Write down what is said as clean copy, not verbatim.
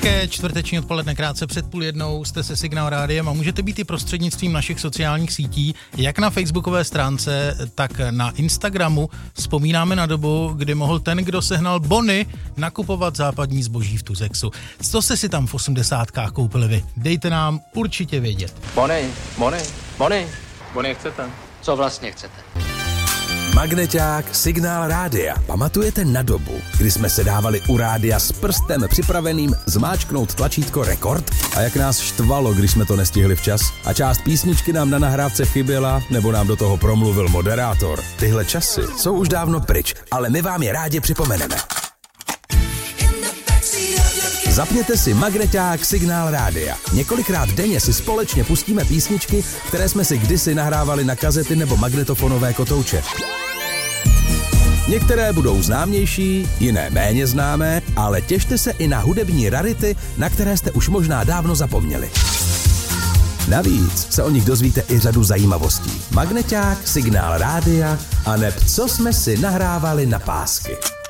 Hezké čtvrteční odpoledne, krátce před 12:30 jste se Signál Rádiem a můžete být i prostřednictvím našich sociálních sítí, jak na facebookové stránce, tak na Instagramu. Vzpomínáme na dobu, kdy mohl ten, kdo sehnal bony, nakupovat západní zboží v Tuzexu. Co jste si tam v 80kách koupili vy? Dejte nám určitě vědět. Bony chcete? Co vlastně chcete? Magneťák, Signál Rádia. Pamatujete na dobu, kdy jsme se dávali u rádia s prstem připraveným zmáčknout tlačítko rekord? A jak nás štvalo, když jsme to nestihli včas? A část písničky nám na nahrávce chyběla, nebo nám do toho promluvil moderátor. Tyhle časy jsou už dávno pryč, ale my vám je rádi připomeneme. Zapněte si Magneťák, Signál Rádia. Několikrát denně si společně pustíme písničky, které jsme si kdysi nahrávali na kazety nebo magnetofonové kotouče. Některé budou známější, jiné méně známé, ale těšte se i na hudební rarity, na které jste už možná dávno zapomněli. Navíc se o nich dozvíte i řadu zajímavostí. Magneťák, Signál Rádia a neb co jsme si nahrávali na pásky.